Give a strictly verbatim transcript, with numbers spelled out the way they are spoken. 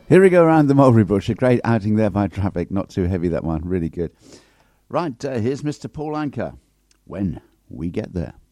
Here we go around the Mulberry Bush. A great outing there by Traffic. Not too heavy, that one. Really good. Right, uh, here's Mister Paul Anka. When we get there.